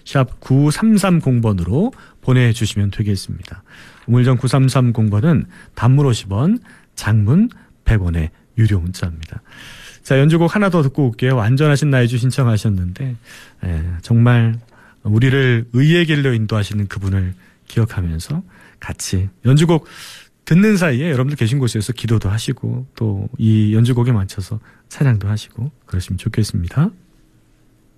샵 9330번으로 보내주시면 되겠습니다. 우물정 9330번은 단문 50원, 장문 100원의 유료 문자입니다. 자, 연주곡 하나 더 듣고 올게요. 안전하신 나이주 신청하셨는데 정말 우리를 의의 길로 인도하시는 그분을 기억하면서 같이 연주곡 듣는 사이에 여러분들 계신 곳에서 기도도 하시고 또 이 연주곡에 맞춰서 찬양도 하시고 그러시면 좋겠습니다.